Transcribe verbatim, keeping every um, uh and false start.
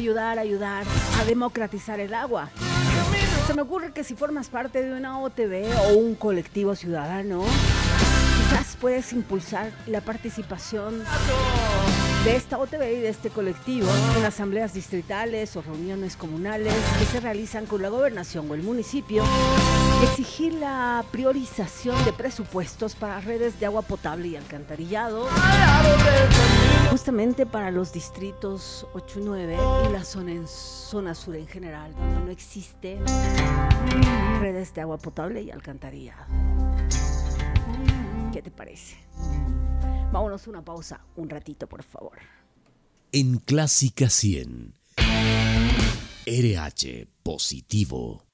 ayudar, ayudar a democratizar el agua. Se me ocurre que si formas parte de una O T B o un colectivo ciudadano, quizás puedes impulsar la participación de esta O T B y de este colectivo en asambleas distritales o reuniones comunales que se realizan con la gobernación o el municipio y exigir la priorización de presupuestos para redes de agua potable y alcantarillado, justamente para los distritos ocho y nueve y la zona, en zona sur en general, donde no existe redes de agua potable y alcantarillado. ¿Qué te parece? Vámonos a una pausa, un ratito, por favor. En Clásica cien, R H positivo.